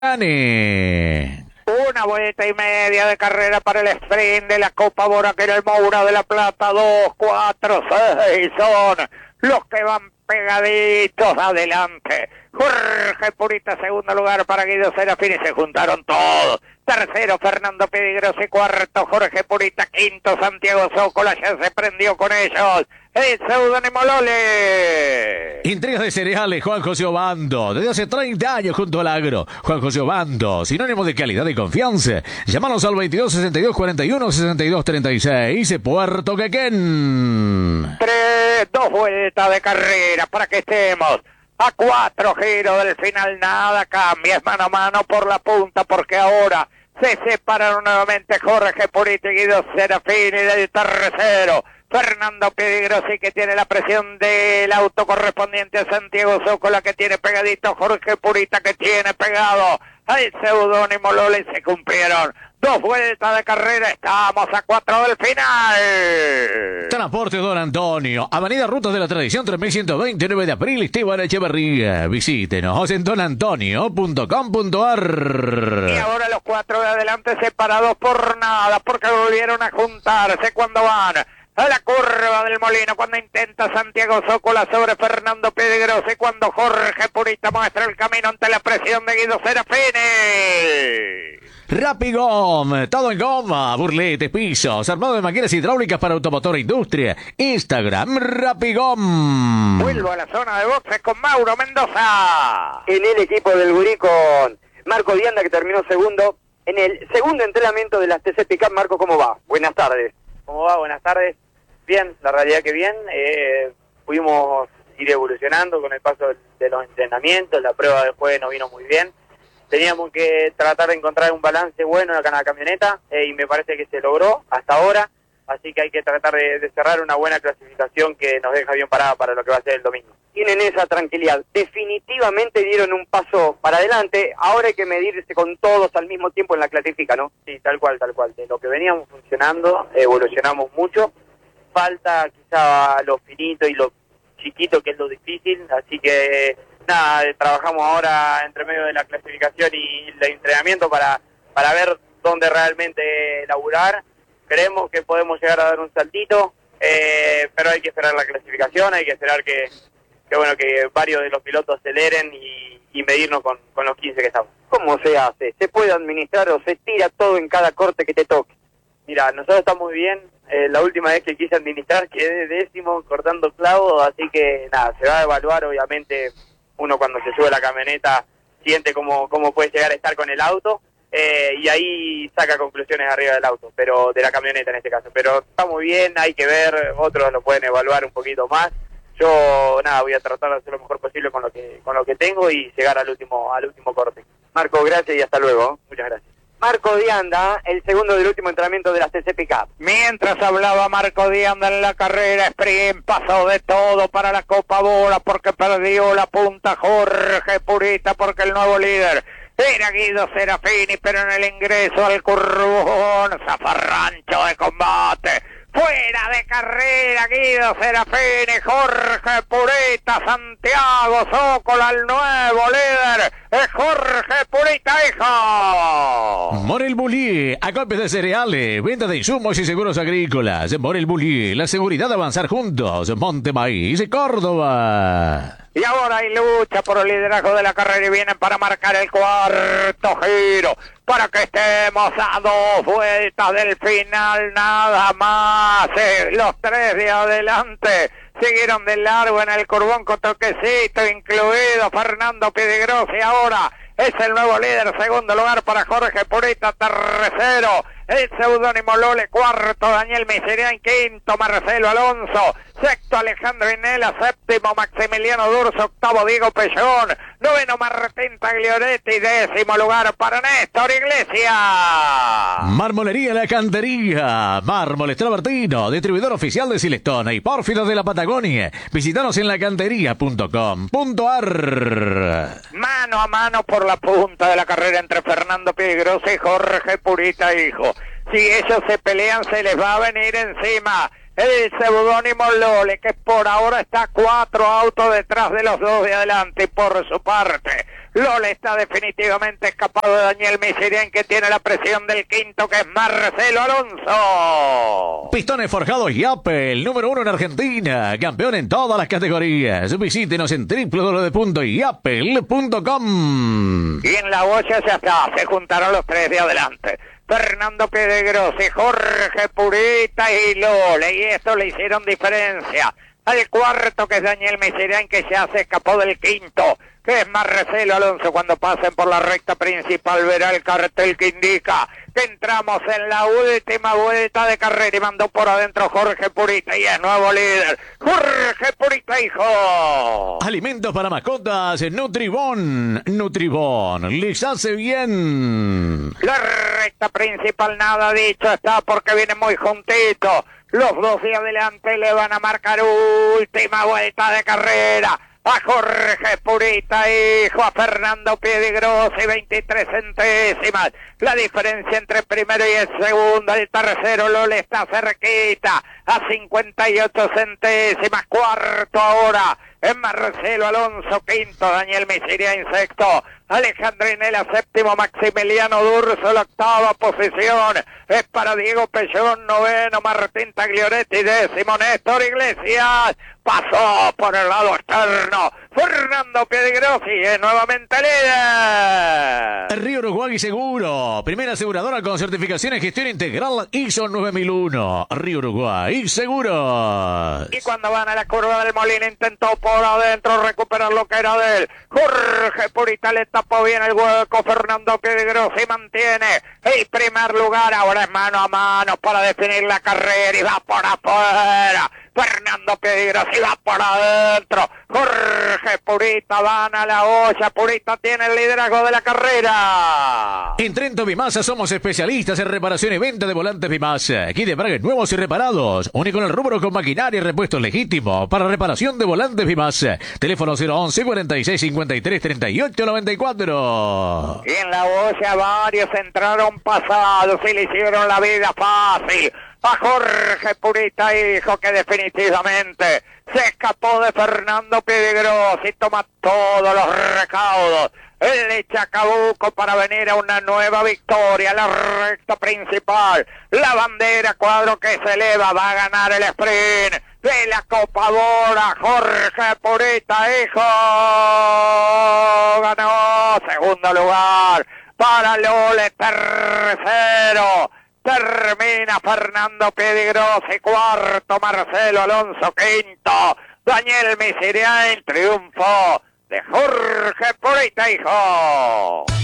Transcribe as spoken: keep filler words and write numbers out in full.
Gane. Una vuelta y media de carrera para el sprint de la Copa Boraquera El Moura de la Plata. Dos, cuatro, seis son los que van pegaditos adelante. Jorge Purita, segundo lugar para Guido Serafini, se juntaron todos. Tercero, Fernando Pedigrosi. Cuarto, Jorge Purita. Quinto, Santiago Zócola, ya se prendió con ellos. El seudónimo Lole. Intrigas de cereales, Juan José Obando. Desde hace treinta años junto al agro. Juan José Obando, sinónimo de calidad y confianza. Llámanos al veintidós sesenta y dos cuarenta y uno sesenta y dos treinta y seis. Puerto Quequén. Tres, dos vueltas de carrera para que estemos a cuatro giros del final. Nada cambia, es mano a mano por la punta, porque ahora se separaron nuevamente Jorge Purita y Guido Serafini del tercero. Fernando Pedigrosi, que tiene la presión del auto correspondiente a Santiago Zócola, que tiene pegadito Jorge Purita, que tiene pegado al seudónimo Lole. Se cumplieron dos vueltas de carrera, estamos a cuatro del final. Transporte Don Antonio, Avenida Rutas de la Tradición tres mil ciento veinte, nueve de abril, Esteban Echeverría. Visítenos en don antonio punto com punto a r. Y ahora los cuatro de adelante separados por nada, porque volvieron a juntarse cuando van a la curva del Molino, cuando intenta Santiago Zócola sobre Fernando Pedigrosi, cuando Jorge Purita muestra el camino ante la presión de Guido Serafini. Rapigom, todo en goma, burletes, pisos, armado de máquinas hidráulicas para automotor e industria. Instagram, Rapigom. Vuelvo a la zona de boxes con Mauro Mendoza. En el equipo del Gurí con Marco Dianda, que terminó segundo en el segundo entrenamiento de las T C Pickup. Marco, ¿cómo va? Buenas tardes. ¿Cómo va? Buenas tardes. Bien, la realidad que bien. Eh, pudimos ir evolucionando con el paso de los entrenamientos. La prueba del jueves nos vino muy bien. Teníamos que tratar de encontrar un balance bueno en la camioneta eh, y me parece que se logró hasta ahora. Así que hay que tratar de, de cerrar una buena clasificación que nos deja bien parada para lo que va a ser el domingo. Tienen esa tranquilidad. Definitivamente dieron un paso para adelante. Ahora hay que medirse con todos al mismo tiempo en la clasifica, ¿no? Sí, tal cual, tal cual. De lo que veníamos funcionando, evolucionamos mucho. Falta quizá lo finito y lo chiquito, que es lo difícil. Así que, nada, trabajamos ahora entre medio de la clasificación y el entrenamiento para, para ver dónde realmente laburar. Creemos que podemos llegar a dar un saltito, eh, pero hay que esperar la clasificación, hay que esperar que, que bueno que varios de los pilotos aceleren y, y medirnos con, con los quince que estamos. ¿Cómo se hace? ¿Se puede administrar o se tira todo en cada corte que te toque? Mira, nosotros estamos muy bien. Eh, la última vez que quise administrar quedé décimo cortando clavos, así que nada, se va a evaluar. Obviamente uno cuando se sube a la camioneta siente cómo, cómo puede llegar a estar con el auto. Eh, y ahí saca conclusiones arriba del auto, pero de la camioneta en este caso. Pero está muy bien, hay que ver, otros lo pueden evaluar un poquito más. Yo, nada, voy a tratar de hacer lo mejor posible con lo que con lo que tengo y llegar al último al último corte. Marco, gracias y hasta luego. Muchas gracias. Marco Dianda, el segundo del último entrenamiento de las T C Pickup. Mientras hablaba Marco Dianda en la carrera sprint, pasó de todo para la Copa Bola, porque perdió la punta Jorge Purita, porque el nuevo líder era Guido Serafini, pero en el ingreso al curvón, zafarrancho de combate, fuera de carrera, Guido Serafini, Jorge Purita, Santiago Zócola, el nuevo líder, es Jorge Purita, hijo. Morel Bullier, acopios de cereales, venta de insumos y seguros agrícolas. Morel Bullier, la seguridad de avanzar juntos. Monte Maíz, Córdoba. Y ahora hay lucha por el liderazgo de la carrera y vienen para marcar el cuarto giro, para que estemos a dos vueltas del final nada más. Eh, los tres de adelante siguieron de largo en el curvón con toquecito incluido Fernando Pedigrosi. Ahora es el nuevo líder, segundo lugar para Jorge Purita, tercero el seudónimo Lole, cuarto Daniel Miserian, quinto Marcelo Alonso, sexto Alejandro Inela, séptimo Maximiliano Durso, octavo Diego Pellón, noveno Martín Taglioretti, décimo lugar para Néstor Iglesias. Marmolería La Cantería, Mármoles Travertino, distribuidor oficial de Silestone y Pórfido de la Patagonia. Visítanos en lacantería punto com punto a r. Mano a mano por la punta de la carrera entre Fernando Pedigrosi y Jorge Purita, hijo. Si ellos se pelean, se les va a venir encima el seudónimo Lole, que por ahora está cuatro autos detrás de los dos de adelante. Y por su parte, Lole está definitivamente escapado de Daniel Miserian, que tiene la presión del quinto, que es Marcelo Alonso. Pistones Forjados Yapel, el número uno en Argentina, campeón en todas las categorías. Visítenos en doble u doble u doble u punto yapel punto com. Y en la boya ya está, se juntaron los tres de adelante. Fernando Piedegrossi, Jorge Purita y Lole, y esto le hicieron diferencia al cuarto, que es Daniel Miserian, que ya se escapó del quinto, que es Marcelo Alonso. Cuando pasen por la recta principal verá el cartel que indica que entramos en la última vuelta de carrera, y mandó por adentro Jorge Purita y es nuevo líder. Jorge Purita, hijo. Alimentos para mascotas, Nutribón. Nutribón, les hace bien. La recta principal, nada dicho está, porque viene muy juntito. Los dos de adelante le van a marcar última vuelta de carrera a Jorge Purita, hijo, a Fernando Piedegrossi, veintitrés centésimas. La diferencia entre primero y el segundo. El tercero Lole está cerquita, a cincuenta y ocho centésimas. Cuarto ahora es Marcelo Alonso, quinto Daniel Miserian, sexto Alejandrinela, séptimo Maximiliano Durso, la octava posición es para Diego Pellón, noveno Martín Taglioretti, décimo Néstor Iglesias. Pasó por el lado externo Fernando Piedegrossi, es nuevamente líder. Río Uruguay Seguro, primera aseguradora con certificación en gestión integral I S O nueve mil uno. Río Uruguay Seguro. Y cuando van a la curva del Molino, intentó por adentro recuperar lo que era de él. Jorge Purita le tapó bien el hueco. Fernando Piedegrossi mantiene el primer lugar. Ahora es mano a mano para definir la carrera y va por afuera. Fernando Piedegrossi va por adentro. Jorge Purita van a la olla. Purita tiene el liderazgo de la carrera. En Trento Bimasa somos especialistas en reparación y venta de volantes Bimasa. Kit de bragues nuevos y reparados. Único en el rubro con maquinaria y repuestos legítimos para reparación de volantes Bimasa. Teléfono cero once, cuarenta y seis, cincuenta y tres, treinta y ocho, noventa y cuatro. Y en la olla varios entraron pasados y le hicieron la vida fácil a Jorge Purita, hijo, que definitivamente se escapó de Fernando Piedegrossi. Toma todos los recaudos el Chacabuco para venir a una nueva victoria. La recta principal, la bandera cuadro que se eleva, va a ganar el sprint de la Copa Bora. Jorge Purita, hijo, ganó. Segundo lugar para Lole, tercero termina Fernando Piedegrossi, cuarto Marcelo Alonso, quinto Daniel Miserian. El triunfo de Jorge Purita, hijo.